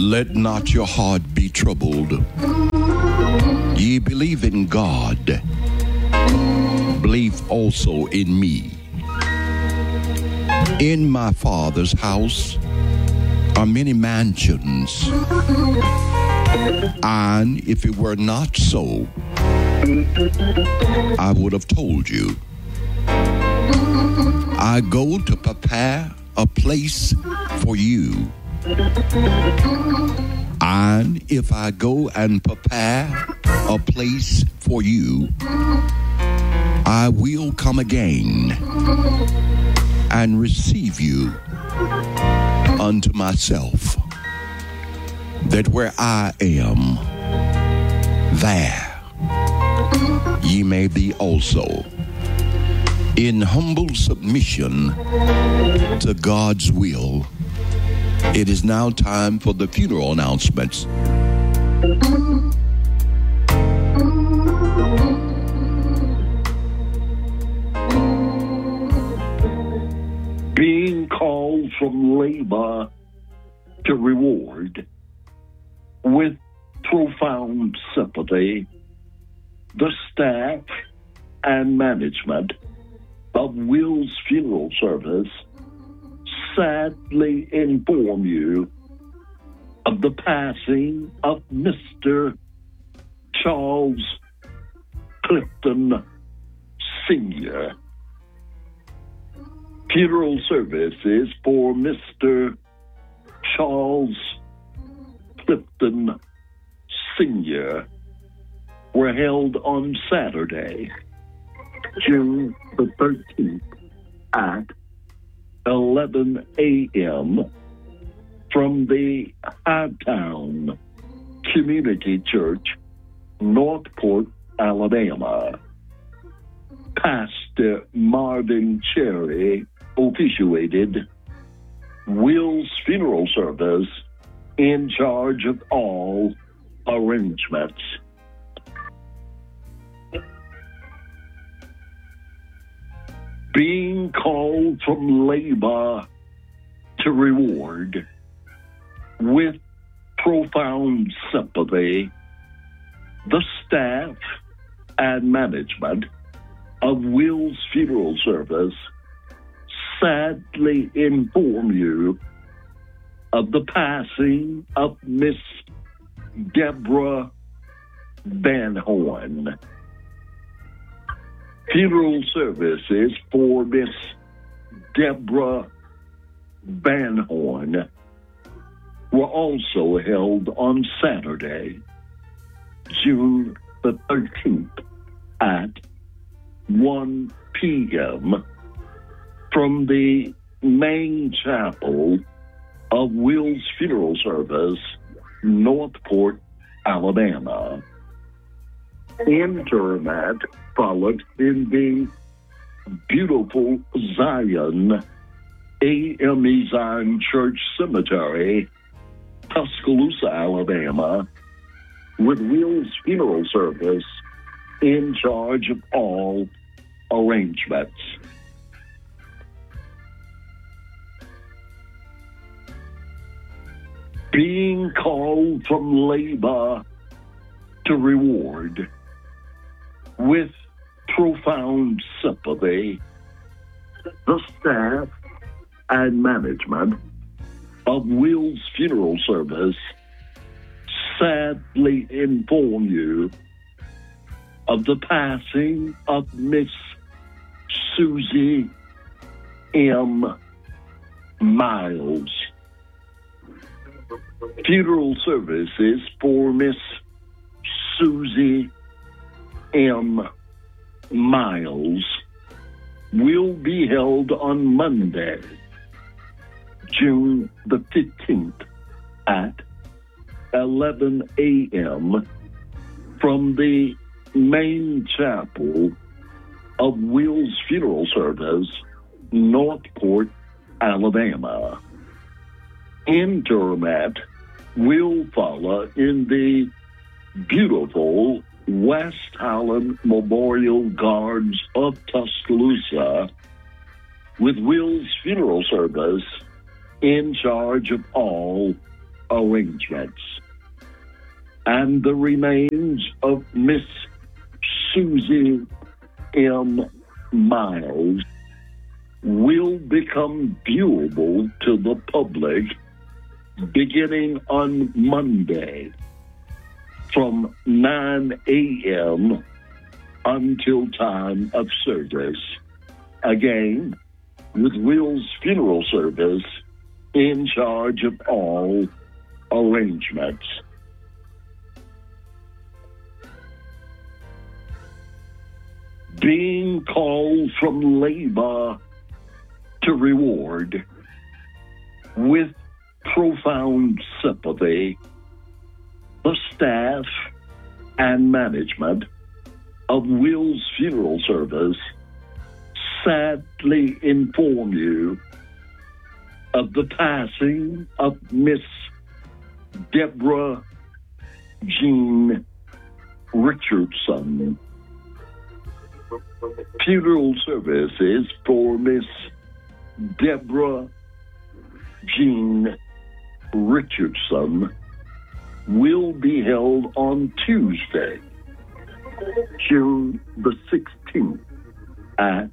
Let not your heart be troubled. Ye believe in God, believe also in me. In my Father's house are many mansions, and if it were not so, I would have told you. I go to prepare a place for you. And if I go and prepare a place for you, I will come again and receive you unto myself, that where I am, there ye may be also. In humble submission to God's will, it is now time for the funeral announcements. Being called from labor to reward, with profound sympathy, the staff and management of Will's Funeral Service sadly inform you of the passing of Mr. Charles Clifton Sr. Funeral services for Mr. Charles Clifton Sr. were held on Saturday, June the 13th at 11 a.m. from the Hightown Community Church, Northport, Alabama. Pastor Marvin Cherry officiated Will's funeral service in charge of all arrangements. Being called from labor to reward, with profound sympathy, the staff and management of Will's Funeral Service sadly inform you of the passing of Miss Deborah Van Horn. Funeral services for Miss Deborah Van Horn were also held on Saturday, June the 13th at 1 p.m. from the main chapel of Will's Funeral Service, Northport, Alabama. Interment followed in the beautiful Zion AME Zion Church Cemetery, Tuscaloosa, Alabama, with Will's Funeral Service in charge of all arrangements. Being called from labor to reward, with profound sympathy, the staff and management of Will's Funeral Service sadly inform you of the passing of Miss Susie M. Miles. Funeral services for Miss Susie M. Miles will be held on Monday, June the 15th at 11 a.m. from the main chapel of Will's Funeral Service, Northport, Alabama. Interment will follow in the beautiful West Highland Memorial Gardens of Tuscaloosa, with Will's Funeral Service in charge of all arrangements. And the remains of Miss Susie M. Miles will become viewable to the public beginning on Monday from 9 a.m. until time of service. Again, with Will's Funeral Service in charge of all arrangements. Being called from labor to reward with profound sympathy, the staff and management of Will's Funeral Service sadly inform you of the passing of Miss Deborah Jean Richardson. Funeral services for Miss Deborah Jean Richardson will be held on Tuesday, June the 16th at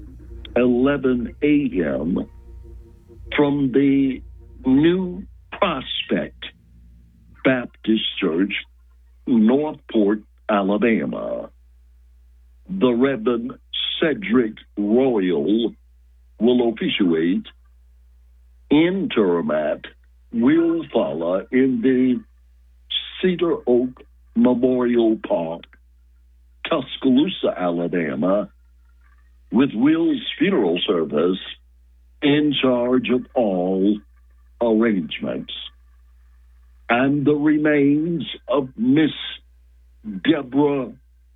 11 a.m. from the New Prospect Baptist Church, Northport, Alabama. The Reverend Cedric Royal will officiate. Interment will follow in the Cedar Oak Memorial Park, Tuscaloosa, Alabama, with Will's Funeral Service in charge of all arrangements. And the remains of Miss Deborah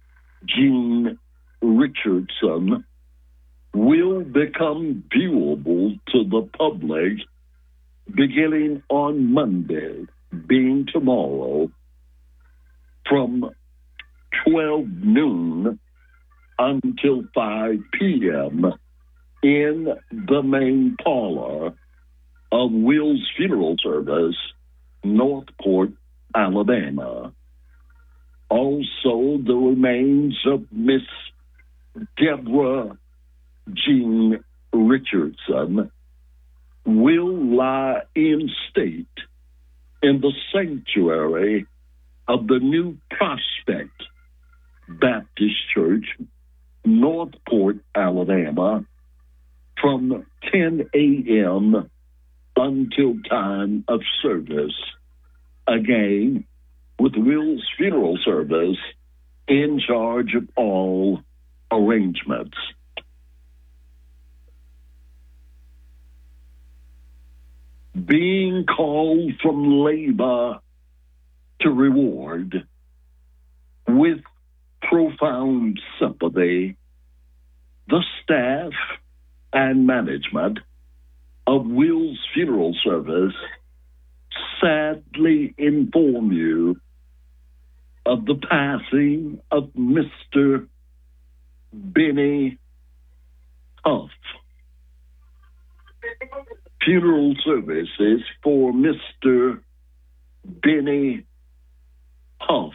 Jean Richardson will become viewable to the public beginning on Monday, being tomorrow, from 12 noon until 5 p.m. in the main parlor of Will's Funeral Service, Northport, Alabama. Also, the remains of Miss Deborah Jean Richardson will lie in state in the sanctuary of the New Prospect Baptist Church, Northport, Alabama, from 10 a.m. until time of service. Again, with Will's Funeral Service in charge of all arrangements. Being called from labor to reward with profound sympathy, the staff and management of Will's Funeral Service sadly inform you of the passing of Mr. Benny Huff. Funeral services for Mr. Benny Huff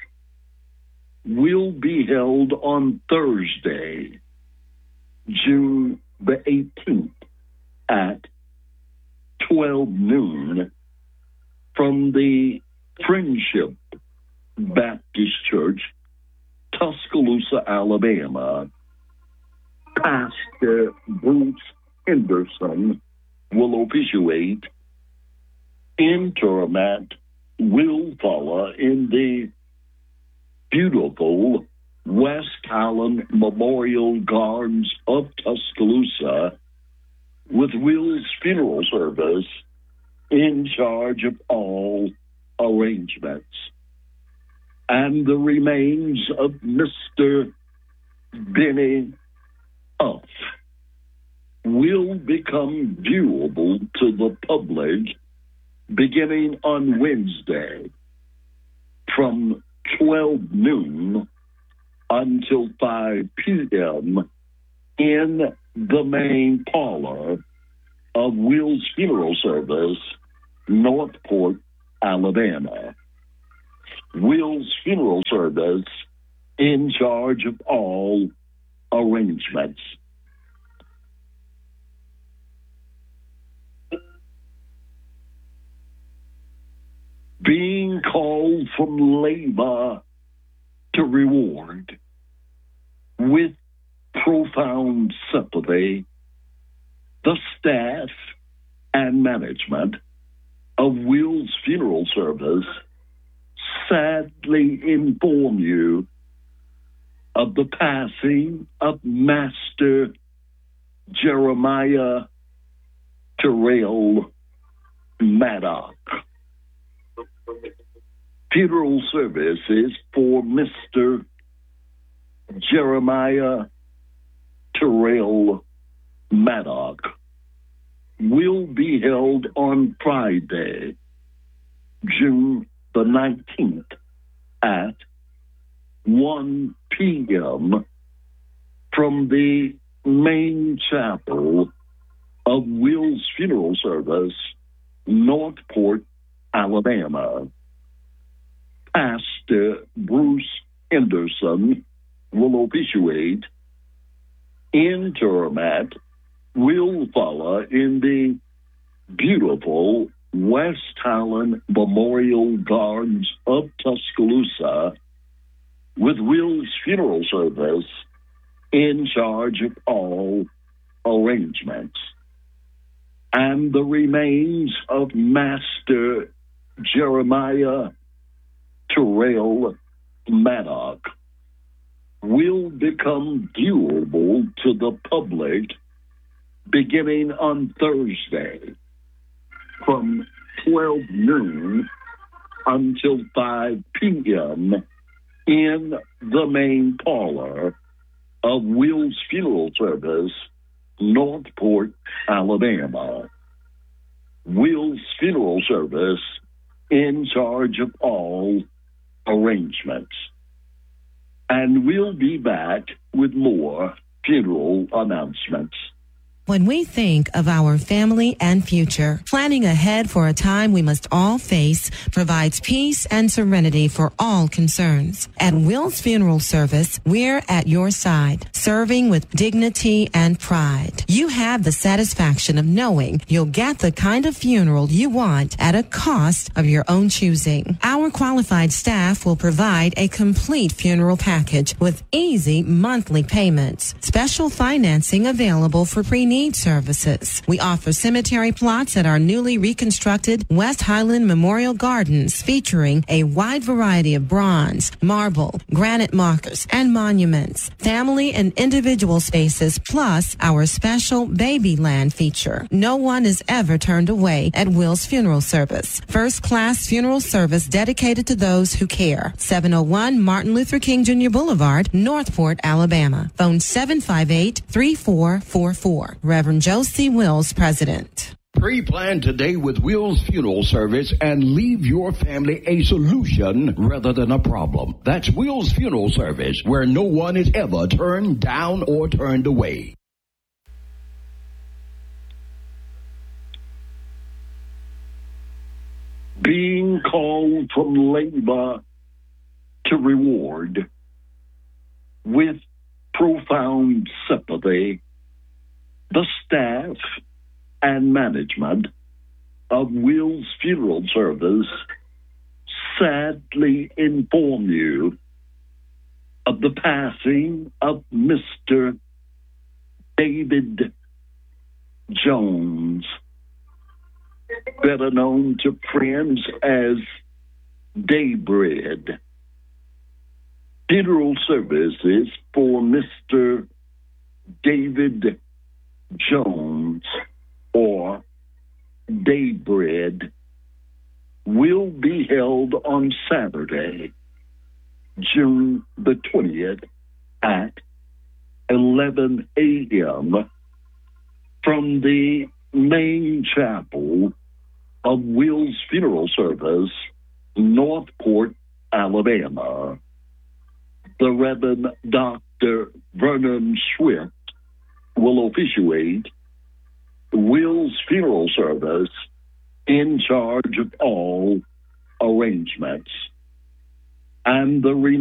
will be held on Thursday, June the 18th at 12 noon from the Friendship Baptist Church, Tuscaloosa, Alabama. Pastor Bruce Henderson will officiate. Interment will follow in the beautiful West Highland Memorial Gardens of Tuscaloosa, with Will's Funeral Service in charge of all arrangements. And the remains of Mr. Benny Huff will become viewable to the public beginning on Wednesday from 12 noon until 5 p.m. in the main parlor of Will's Funeral Service, Northport, Alabama. Will's Funeral Service in charge of all arrangements. Being called from labor to reward with profound sympathy, the staff and management of Will's Funeral Service sadly inform you of the passing of Master Jeremiah Terrell Maddock. Funeral services for Mr. Jeremiah Terrell Maddock will be held on Friday, June the 19th at 1 p.m. from the main chapel of Will's Funeral Service, Northport, Alabama. Pastor Bruce Henderson will officiate. Interment will follow in the beautiful West Highland Memorial Gardens of Tuscaloosa, with Will's Funeral Service in charge of all arrangements. And the remains of Master Jeremiah Terrell Maddock will become viewable to the public beginning on Thursday from 12 noon until 5 p.m. in the main parlor of Will's Funeral Service, Northport, Alabama. Will's Funeral Service in charge of all arrangements. And we'll be back with more funeral announcements. When we think of our family and future, planning ahead for a time we must all face provides peace and serenity for all concerns. At Will's Funeral Service, we're at your side, serving with dignity and pride. You have the satisfaction of knowing you'll get the kind of funeral you want at a cost of your own choosing. Our qualified staff will provide a complete funeral package with easy monthly payments. Special financing available for pre-need services. We offer cemetery plots at our newly reconstructed West Highland Memorial Gardens, featuring a wide variety of bronze, marble, granite markers, and monuments, family and individual spaces, plus our special baby land feature. No one is ever turned away at Will's Funeral Service. First-class funeral service dedicated to those who care. 701 Martin Luther King Jr. Boulevard, Northport, Alabama. Phone 758-3444. Reverend Joe C. Wills, President. Pre-plan today with Will's Funeral Service and leave your family a solution rather than a problem. That's Will's Funeral Service, where no one is ever turned down or turned away. Being called from labor to reward with profound sympathy, the staff and management of Will's Funeral Service sadly inform you of the passing of Mr. David Jones, better known to friends as Daybread. Funeral services for Mr. David Jones, or Daybread, will be held on Saturday, June the 20th at 11 a.m. from the main chapel of Will's Funeral Service, Northport, Alabama. The Reverend Dr. Vernon Swift will officiate. Will's Funeral Service in charge of all arrangements and the